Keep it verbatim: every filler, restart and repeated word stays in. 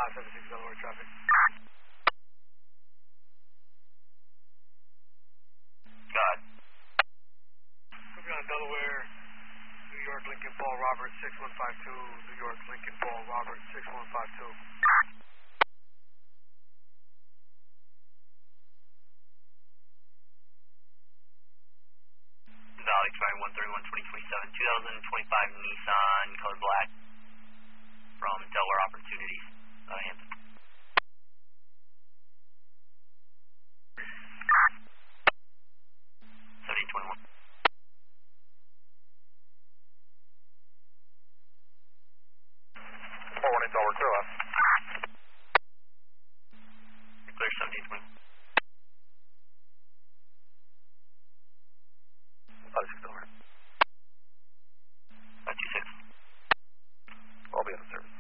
five seven six Delaware traffic. God. Moving on Delaware, New York, Lincoln Paul Robert six one five two, New York, Lincoln Paul Robert six one five two. Valley expiring one thirty-one twenty twenty-seven, two thousand twenty-five Nissan color black from Delaware Opportunities, uh, Hampton. seventeen twenty-one. four one eight Delaware, clear left. Clear seventeen twenty. five six Delaware. five two six. I'll be in the service.